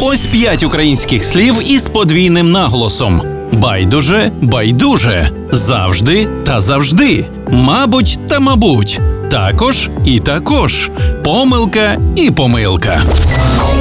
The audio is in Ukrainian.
Ось 5 українських слів із подвійним наголосом: байдуже, байдуже, завжди та завжди, мабуть та мабуть, також і також, помилка і помилка.